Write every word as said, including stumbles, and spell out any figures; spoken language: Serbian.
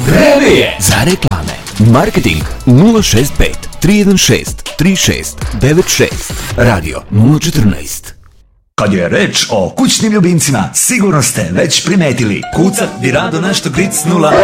Vreme je za reklame. Marketing nula šest pet tri jedan šest tri šest devet šest. Radio nula četrnaest. Kad je reč o kućnim ljubimcima, sigurno ste već primetili. Kucat bi rado nešto gricnula.